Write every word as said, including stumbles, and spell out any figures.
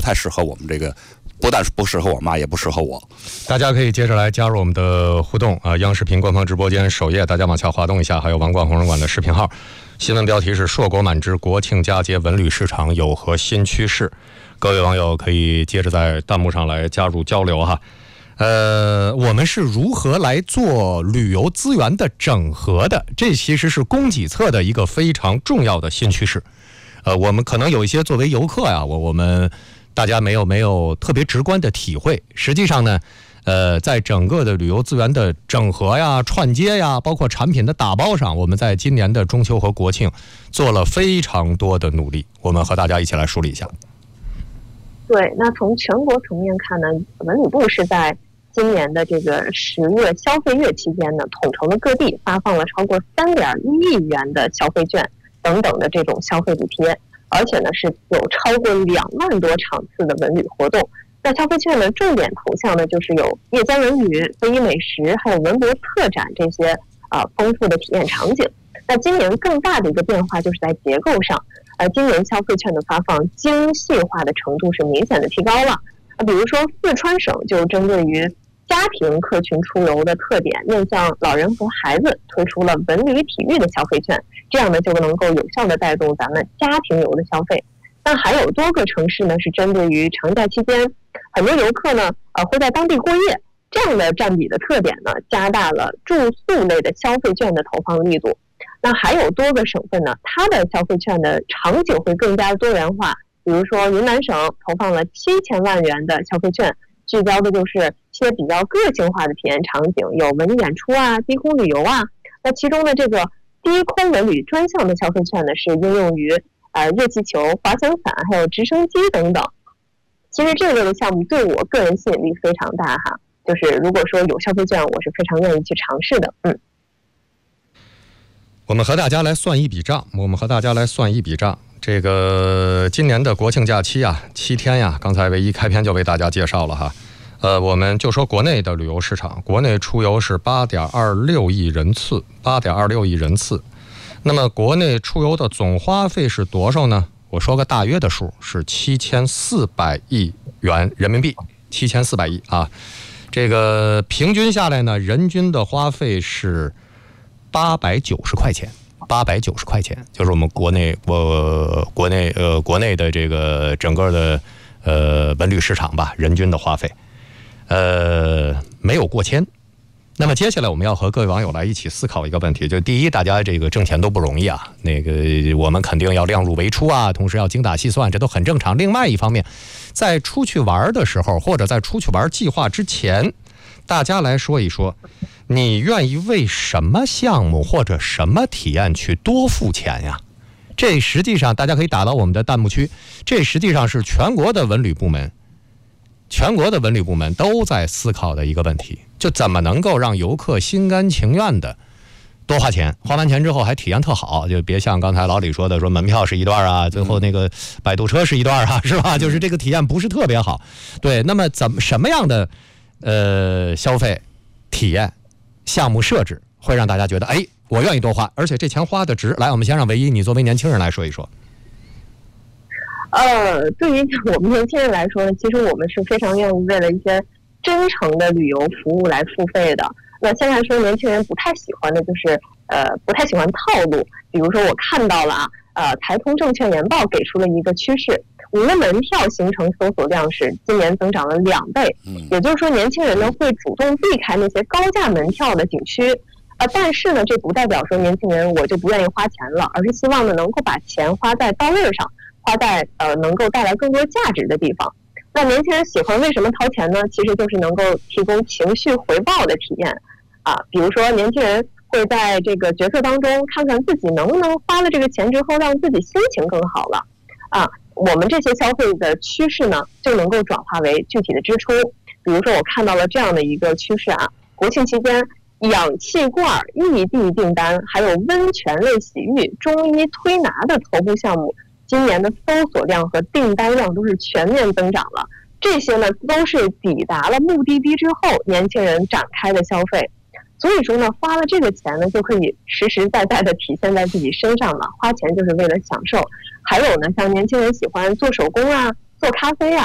太适合我们这个，不但不适合我妈，也不适合我。 大家可以接着来加入我们的互动啊！央视频官方直播间首页，大家往下滑动一下，还有王冠红人馆的视频号。新闻标题是硕果满枝，国庆佳节文旅市场有何新趋势？各位网友可以接着在弹幕上来加入交流哈。呃，我们是如何来做旅游资源的整合的？这其实是供给侧的一个非常重要的新趋势。呃，我们可能有一些作为游客呀，我我们大家没有没有特别直观的体会。实际上呢，呃，在整个的旅游资源的整合呀、串接呀，包括产品的打包上，我们在今年的中秋和国庆做了非常多的努力。我们和大家一起来梳理一下。 对，那从全国层面看呢，文旅部是在今年的这个十月消费月期间呢，统筹了各地发放了超过三点一亿元的消费券等等的这种消费补贴，而且呢是有超过两万多场次的文旅活动。那消费券呢，重点投向呢就是有夜间文旅、非遗美食，还有文博特展这些啊、呃、丰富的体验场景。那今年更大的一个变化就是在结构上，呃，今年消费券的发放精细化的程度是明显的提高了。啊，比如说四川省就针对于家庭客群出游的特点，面向老人和孩子推出了文旅体育的消费券，这样呢就能够有效的带动咱们家庭游的消费。那还有多个城市呢是针对于长假期间，很多游客呢呃会在当地过夜，这样的占比的特点呢，加大了住宿类的消费券的投放力度。那还有多个省份呢，它的消费券的场景会更加多元化，比如说云南省投放了七千万元的消费券，聚焦的就是一些比较个性化的体验场景，有文艺演出啊、低空旅游啊。那其中的这个低空文旅专项的消费券呢，是应用于呃热气球、滑翔伞还有直升机等等。其实这类的项目对我个人吸引力非常大哈，就是如果说有消费券，我是非常愿意去尝试的。嗯。 我们和大家来算一笔账，我们和大家来算一笔账。这个今年的国庆假期啊，七天呀，刚才唯一开篇就为大家介绍了哈。呃，我们就说国内的旅游市场，国内出游是八点二六亿人次，八点二六亿人次。那么国内出游的总花费是多少呢？我说个大约的数，是七千四百亿元人民币，七千四百亿啊。这个平均下来呢，人均的花费是八百九十块钱。八百九十块钱，就是我们国内国国内呃国内的这个整个的呃文旅市场吧，人均的花费，呃没有过千。那么接下来我们要和各位网友来一起思考一个问题，就第一，大家这个挣钱都不容易啊，那个我们肯定要量入为出啊，同时要精打细算，这都很正常。另外一方面，在出去玩的时候，或者在出去玩计划之前，大家来说一说，你愿意为什么项目或者什么体验去多付钱呀？这实际上大家可以打到我们的弹幕区，这实际上是全国的文旅部门全国的文旅部门都在思考的一个问题，就怎么能够让游客心甘情愿的多花钱，花完钱之后还体验特好，就别像刚才老李说的，说门票是一段啊，最后那个摆渡车是一段啊，是吧？就是这个体验不是特别好。对，那么怎么什么样的呃消费体验项目设置会让大家觉得，哎，我愿意多花，而且这钱花的值？来，我们先让唯一你作为年轻人来说一说。 呃，对于我们年轻人来说呢，其实我们是非常愿意为了一些真诚的旅游服务来付费的。那现在说年轻人不太喜欢的就是呃不太喜欢套路，比如说我看到了啊，呃台通证券研报给出了一个趋势，无门票行程搜索量是今年增长了两倍，也就是说年轻人呢会主动避开那些高价门票的景区。呃，但是呢，这不代表说年轻人我就不愿意花钱了，而是希望呢能够把钱花在刀刃上，花在呃能够带来更多价值的地方。那年轻人喜欢为什么掏钱呢？其实就是能够提供情绪回报的体验啊。比如说年轻人会在这个决策当中看看自己能不能花了这个钱之后让自己心情更好了啊。我们这些消费的趋势呢就能够转化为具体的支出。比如说我看到了这样的一个趋势啊，国庆期间氧气罐异地订单还有温泉类洗浴、中医推拿的头部项目，今年的搜索量和订单量都是全面增长了。这些呢都是抵达了目的地之后年轻人展开的消费。所以说呢，花了这个钱呢就可以实实在在的体现在自己身上了，花钱就是为了享受。还有呢，像年轻人喜欢做手工啊、做咖啡啊，